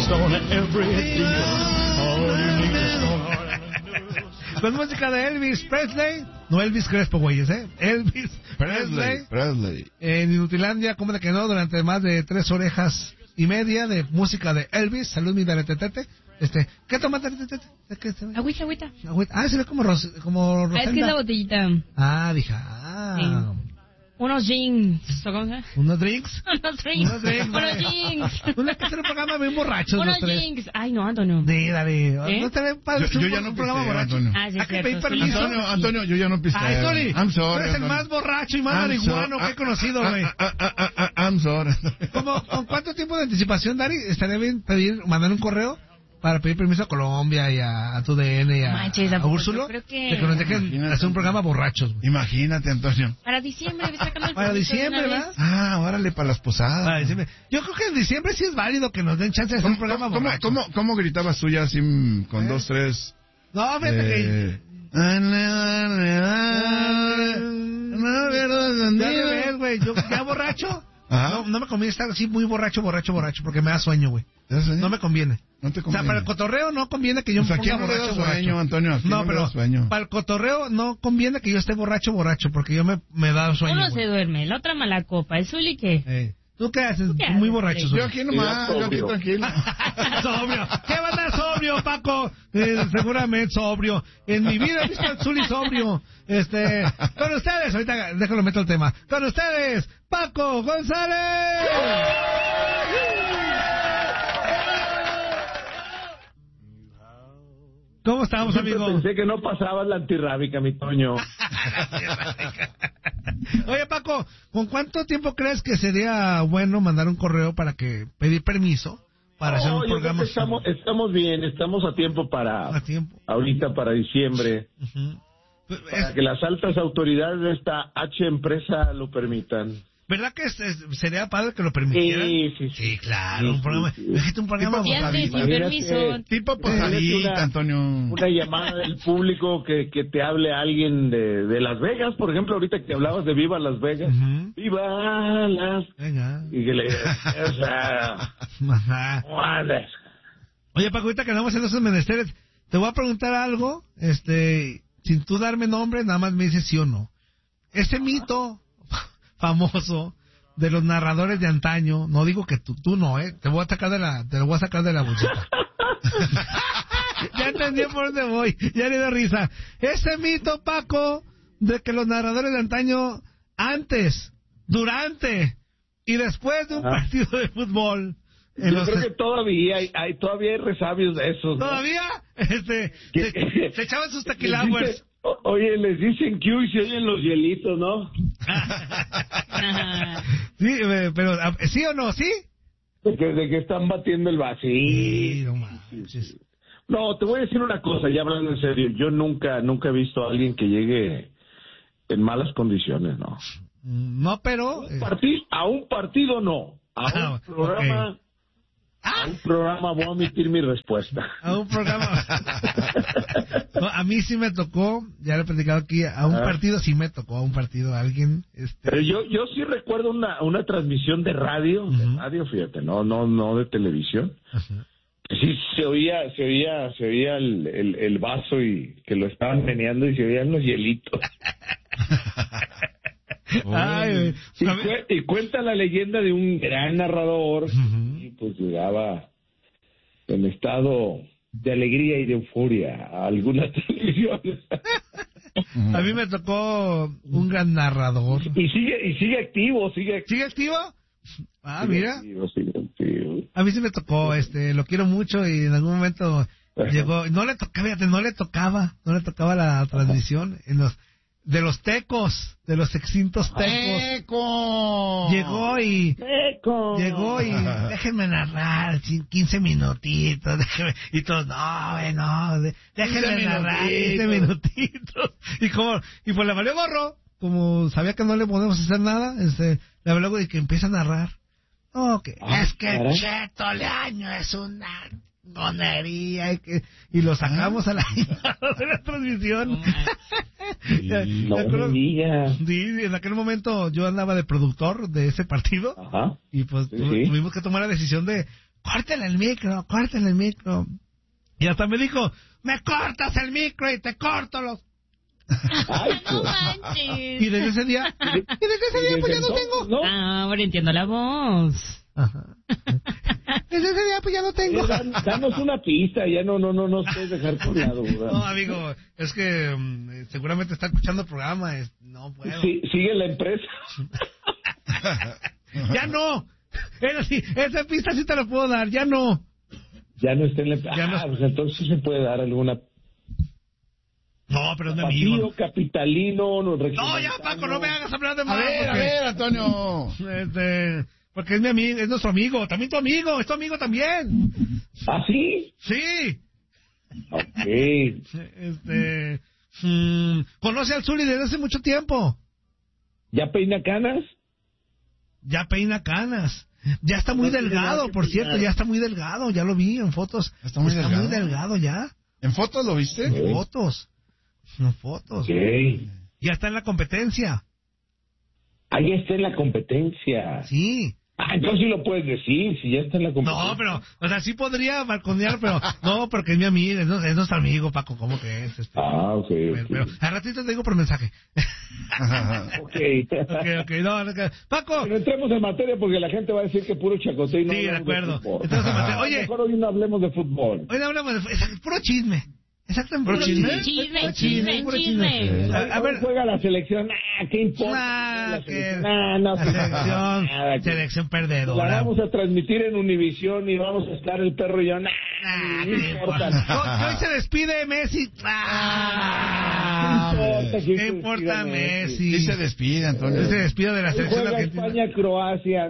stone every deal. All you need is stone. Con música de Elvis Presley. No Elvis Crespo, güeyes, Elvis Presley. En Inutilandia, ¿cómo de que no? Durante más de 3 horas y media de música de Elvis. Salud, mi daretetete. ¿Qué tomaste? Agüita. Ah, se ve como Rosenda. Es que es la botellita. Ah, dije, Sí. Unos drinks. ¿Cómo se llama? ¿Unos drinks? Unos drinks. Una que hacer un programa bien borrachos. Unos drinks. Ay, no, Antonio. Sí, dale. Yo ya no un programa pisteo, borracho. Antonio. Ah, sí, Hay que cierto. pedir permiso. Antonio, yo ya no pisteo. Ay, sorry. I'm sorry. Tú eres el Antonio. más borracho y más marihuano que he conocido, güey. I'm sorry. ¿Con cuánto tiempo de anticipación, Dari? ¿Estaría bien mandar un correo para pedir permiso a Colombia y a tu DN y a Úrsulo? Creo De que nos dejen hacer un programa borrachos, güey. Imagínate, Antonio. Para diciembre, Para diciembre, ¿verdad? Órale, para las posadas. Para diciembre. Yo creo que en diciembre sí es válido que nos den chance de hacer un programa borracho. ¿Cómo gritabas tú ya así con 2, 3? No, fíjate que... Ya ves, güey, yo ya borracho. No me conviene estar así muy borracho, porque me da sueño, güey. No me conviene. No te conviene. O sea, para el cotorreo no conviene que yo me ponga borracho, sueño, Antonio. No, pero para el cotorreo no conviene que yo esté borracho, porque yo me da sueño. Uno se duerme, la otra mala copa. ¿El Zuli qué? ¿Tú qué haces? Muy borracho. Yo aquí nomás, yo aquí tranquilo. Sobrio. ¿Qué va a dar sobrio, Paco? Seguramente sobrio. En mi vida he visto al Zuli sobrio. Con ustedes, ahorita déjalo meto el tema. Con ustedes, Paco González. ¿Cómo estamos, amigo? Pensé que no pasabas la antirrábica, mi Toño. Oye, Paco, ¿con cuánto tiempo crees que sería bueno mandar un correo para que pedir permiso para hacer un programa? Estamos bien, estamos a tiempo ahorita para diciembre, para que las altas autoridades de esta H empresa lo permitan. ¿Verdad que sería padre que lo permitieran? Sí, claro, un programa. Déjate un programa tipo posadita, Antonio. Una llamada del público que te hable alguien de Las Vegas, por ejemplo, ahorita que hablabas de Viva Las Vegas. ¡Viva Las Vegas! Y que le o sea, Oye, Paco, ahorita que andamos en esos menesteres, te voy a preguntar algo, sin tú darme nombre, nada más me dices sí o no. Ese mito famoso de los narradores de antaño, no digo que tú no, te lo voy a sacar de la bolsita. Ya entendí por dónde voy, ya le doy risa. Ese mito, Paco, de que los narradores de antaño, antes, durante y después de un partido de fútbol, yo creo que todavía hay resabios de esos, ¿no? ¿Todavía? Se echaban sus tequilawers. Oye, les dicen Q y se oyen los hielitos, ¿no? Sí, pero ¿sí o no? ¿Sí? De que están batiendo el vaso. Sí, no manches. No, te voy a decir una cosa, ya hablando en serio. Yo nunca he visto a alguien que llegue en malas condiciones, ¿no. No, pero... A un partido no. A un programa... Okay. A un programa voy a omitir mi respuesta. A un programa. No, a mí sí me tocó, ya lo he platicado aquí, a un partido sí me tocó, alguien. Pero yo sí recuerdo una transmisión de radio, fíjate, no de televisión. Que sí se oía el vaso y que lo estaban meneando y se oían los hielitos. Ay, y cuenta la leyenda de un gran narrador y pues llegaba en estado de alegría y de euforia a algunas televisiones. A mí me tocó un gran narrador. Y sigue activo. ¿Sigue activo? Ah, sigue mira. Activo. A mí sí me tocó, lo quiero mucho y en algún momento llegó, no le tocaba la transmisión de los tecos, de los extintos tecos. ¡Teco! Llegó y déjenme narrar 15 minutitos, y todos, déjenme narrar 15 minutitos. Y pues le valió gorro, como sabía que no le podemos hacer nada, le habló de que empieza a narrar. Es que Cheto Leaño es una gonería y lo sacamos a la de la transmisión. Sí, en aquel momento yo andaba de productor de ese partido y pues tuvimos que tomar la decisión de córtale el micro. Y hasta me dijo, me cortas el micro y te corto los... Ay, No pues. manches. Y desde ese día pues ya no tengo. ¿No? Ah, ahora entiendo la voz. Ajá. Desde ese día pues ya no tengo. Danos una pista, ya no puedes dejar por lado, ¿verdad? No, amigo, es que seguramente está escuchando el programa. No puedo. Sí, sigue la empresa. Ya no. Esa pista sí te la puedo dar, ya no. Ya no está en la empresa. Ya no. Pues entonces se puede dar alguna... No, pero es mi amigo. Patillo, capitalino, No, ya, Paco, no me hagas hablar de más. A ver, Antonio. Porque es mi amigo, es nuestro amigo. También tu amigo, es tu amigo también. ¿Ah, sí? Sí. Ok. Conoce al Zuli desde hace mucho tiempo. ¿Ya peina canas? Ya peina canas. Ya está muy No tiene delgado, nada que por cierto, peinar. ya está muy delgado, ya lo vi en fotos. ¿Está muy delgado? muy delgado ya. ¿En fotos lo viste? En fotos. Ok. Ya está en la competencia. Ahí está en la competencia. Sí. Ah, entonces sí lo puedes decir, si ya está en la competencia. No, pero, o sea, sí podría balconear, pero no, porque es mi amigo, es nuestro amigo, Paco, ¿cómo que es? Ah, ok. Pero al ratito te digo por mensaje. Ok. Ok, no, Paco. Pero entremos en materia porque la gente va a decir que puro chacoteo y no Sí, de hablamos acuerdo. fútbol. Entremos en materia. Oye. Mejor hoy no hablemos de fútbol. Hoy hablamos de puro chisme. Exactamente, ¿Puro chisme? Chisme. A ver, Hoy juega la selección, ¿qué importa? la Nada, selección la perdedora. vamos a transmitir en Univisión y vamos a estar el perro y yo, no ¿Qué importa. hoy se despide Messi. ¿Qué importa Messi? Sí se despide, Antonio. Hoy se despide de la Hoy selección juega argentina. España-Croacia.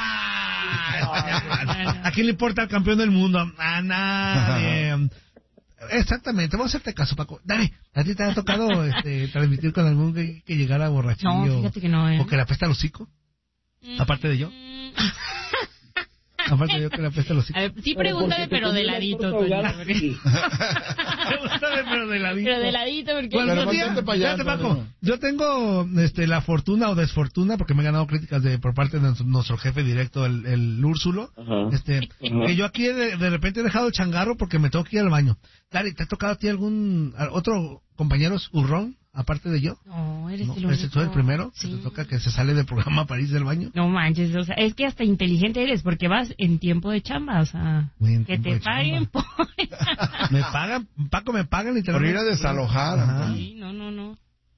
¿A quién le importa el campeón del mundo? A nadie. Exactamente, vamos a hacerte caso, Paco. Dale, ¿a ti te ha tocado transmitir con algún que llegara borrachillo? No, fíjate que no, ¿O que le apesta el hocico? Aparte de yo. Aparte de yo que le apesta el hocico. A ver, sí, pregúntame, pero de ladito, Toño. Pregúntame, pero de ladito. Pero de ladito, porque... Bueno, Pero ponte pa' allá, fíjate, Paco, Antonio. yo tengo la fortuna o desfortuna, porque me he ganado críticas por parte de nuestro jefe directo, el Úrsulo, Ajá. que yo aquí de repente he dejado el changarro porque me tengo que ir al baño. Dale, ¿te ha tocado a ti algún otro compañero hurrón, aparte de yo? No, eres No, el único. ¿tú eres el primero? Sí. ¿Que te toca que se sale del programa para irse del baño? No manches, o sea, es que hasta inteligente eres, porque vas en tiempo de chamba, o sea, Muy en que tiempo te de paguen chamba. por... Me pagan, Paco, me pagan Por literalmente. ir a desalojar. Ajá. Antonio. Sí, no.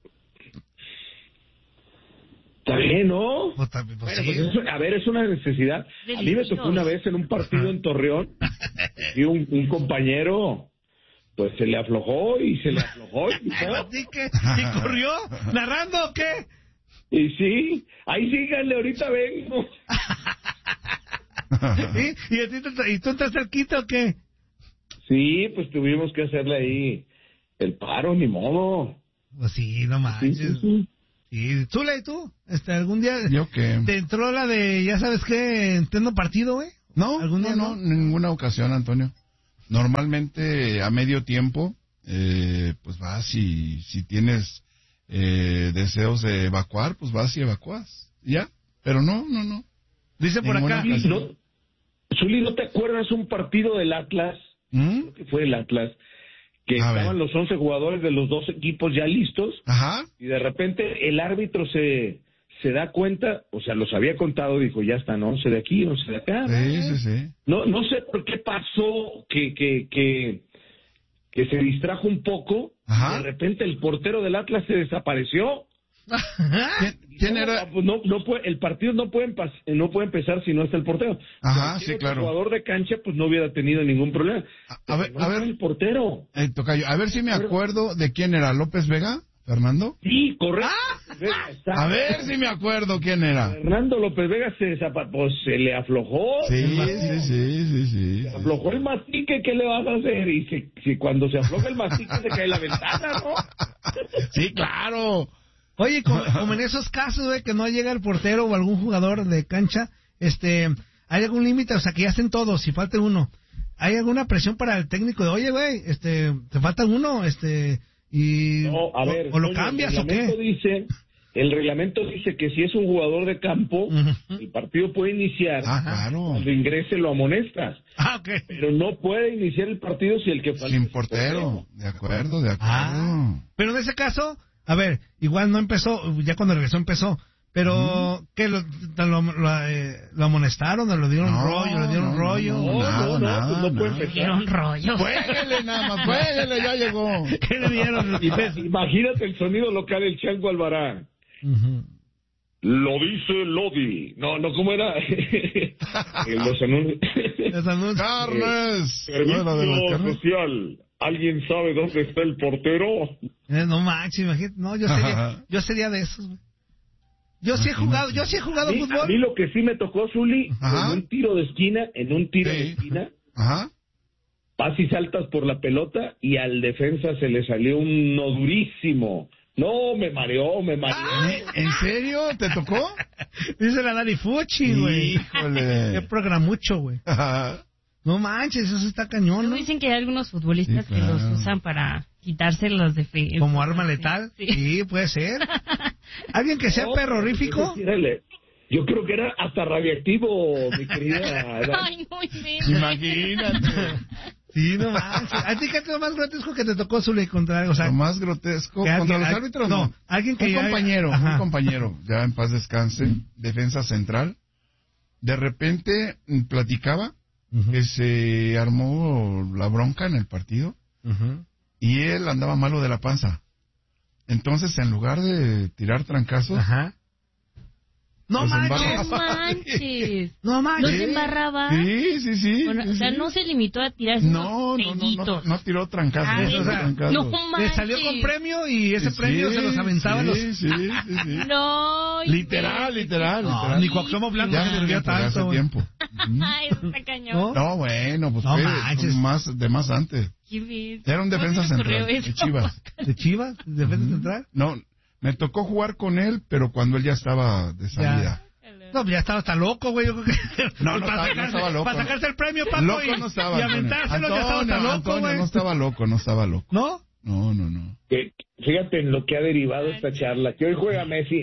Está bien, ¿no? Pues, Bueno, sí. pues a ver, es una necesidad. A mí me tocó una vez en un partido en Torreón y un compañero, pues se le aflojó y se le aflojó. ¿Y corrió? ¿Narrando o qué? Y sí, ahí síganle, ahorita vengo. ¿Sí? ¿Y tú estás cerquita o qué? Sí, pues tuvimos que hacerle ahí el paro, ni modo. Pues sí, no Sí, manches. sí, sí. ¿Y Zule, tú? ¿Algún día ¿Yo qué? te entró la de, ya sabes qué, entiendo partido, güey? No, ¿Algún día no, ninguna ocasión, Antonio. Normalmente a medio tiempo, pues vas y si tienes deseos de evacuar, pues vas y evacúas. ¿Ya? Pero no. Dice por Ninguna acá. ocasión. Zuli, ¿no te acuerdas un partido del Atlas? Creo que fue el Atlas, que A ver. estaban los 11 jugadores de los dos equipos ya listos Ajá. y de repente el árbitro se da cuenta, o sea, los había contado, dijo, ya están 11 de aquí, 11 de acá. Sí. No sé por qué pasó que se distrajo un poco. Ajá. De repente el portero del Atlas se desapareció. ¿Quién era? Pues no puede, el partido no puede empezar si no está el portero. Ajá, Cualquier sí, otro claro. jugador de cancha pues no hubiera tenido ningún problema. A ver, Pero no era el portero. Tocayo, a ver si me acuerdo de quién era. ¿López Vega? ¿Fernando? Sí, correcto. A ver si me acuerdo quién era. Fernando López Vega pues se le aflojó. Sí. Se aflojó el mastique, ¿qué le vas a hacer? Y si cuando se afloja el mastique se cae la ventana, ¿no? Sí, claro. Oye, como en esos casos, güey, que no llega el portero o algún jugador de cancha, ¿hay algún límite? O sea, que ya estén todos, si falta uno. ¿Hay alguna presión para el técnico de, oye, güey, te falta uno, y... No, a ver, o lo Toño, cambias el o qué? reglamento dice el reglamento dice que si es un jugador de campo, el partido puede iniciar. Claro. Cuando ingrese lo amonestas. Ok. Pero no puede iniciar el partido si el que falta Sin es portero. De acuerdo. Pero en ese caso, a ver, igual no empezó, ya cuando regresó empezó. Pero, ¿qué? ¿Lo amonestaron o le dieron rollo? ¿Le dieron rollo? Nada. Pues no puede empezar. Dieron rollo. Jueguele nada más, jueguele, ya llegó. ¿Qué le dieron? Imagínate el sonido local del Chango Alvará. Lo dice Lodi. No, ¿cómo era? Los anuncios. Los anuncios. Carnes. Servicio social. ¿Alguien sabe dónde está el portero? No manches, imagínate. No, yo sería de esos, güey. Yo sí he jugado fútbol. A mí lo que sí me tocó, Zuli, en un tiro de esquina, vas y saltas por la pelota y al defensa se le salió uno durísimo. No, me mareó. ¿En serio? ¿Te tocó? Dice la Dani Fuchi, güey. Híjole. Qué programucho, güey. No manches, eso está cañón, ¿no? Luego dicen que hay algunos futbolistas que los usan para quitarse los defensas. ¿Como arma letal? Sí, puede ser. ¿Alguien que sea perrorífico? Yo creo que era hasta radiactivo, mi querida. Ay, muy bien. Imagínate. Sí, no manches. ¿A ti qué es lo más grotesco que te tocó, Zuli, contra, o sea, Lo más grotesco contra los árbitros? No, alguien que un compañero, ya en paz descanse, defensa central, de repente platicaba que se armó la bronca en el partido y él andaba malo de la panza. Entonces, en lugar de tirar trancazos, No Los manches. No manches. ¿Los embarraba? Sí. Bueno, o sea, no se limitó a tirar No tiró trancazos. Ay, o sea, no Le manches. salió con premio y ese premio se los aventaba los... Sí. No. Literal. No, ni Cuauhtémoc Blanco Ya se servía tanto, hace güey. tiempo. Ay, eso está cañón. No, bueno, pues No fue manches. más antes. Qué bien. Era un defensa ¿Cómo se le central ocurrió de eso? Chivas. ¿De Chivas? ¿Defensa central? No, me tocó jugar con él, pero cuando él ya estaba de salida. No, ya estaba hasta loco, güey. Yo creo que... No para estaba loco. Para sacarse el premio, Paco, Loco y, no estaba. y aventárselo, ya estaba hasta loco, Antonio, güey. no estaba loco. ¿No? No. Fíjate en lo que ha derivado esta charla, que hoy juega Messi.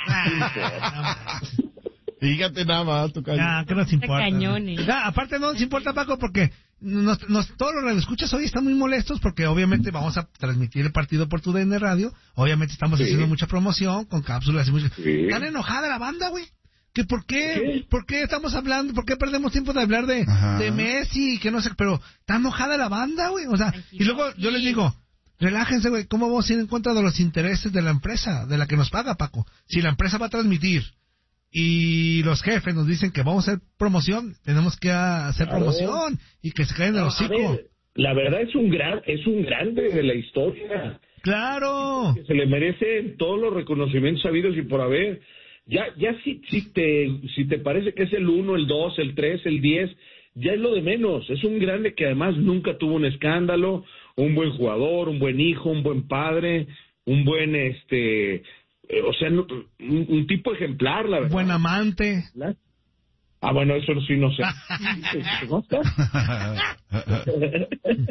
Fíjate nada más, toca. ¿Qué nos importa? Cañones. Aparte no nos importa, Paco, porque todos los radioescuchas hoy están muy molestos porque obviamente vamos a transmitir el partido por tu DN Radio. Obviamente estamos haciendo mucha promoción con cápsulas y mucho. Están enojada la banda, güey. ¿Que por qué? ¿Por qué estamos hablando? ¿Por qué perdemos tiempo de hablar de Messi? Que no sé, pero está enojada la banda, güey. O sea, y luego yo les digo, relájense, güey. ¿Cómo vamos a ir en contra de los intereses de la empresa, de la que nos paga, Paco? Si la empresa va a transmitir y los jefes nos dicen que vamos a hacer promoción, tenemos que hacer promoción y que se caen de los hocico. La verdad es un grande de la historia. Claro. Que se le merecen todos los reconocimientos habidos y por haber. Ya si te parece que es el 1, el 2, el 3, el 10, ya es lo de menos. Es un grande que además nunca tuvo un escándalo, un buen jugador, un buen hijo, un buen padre, un buen un tipo ejemplar, la verdad. Buen amante. Bueno, eso sí no sé.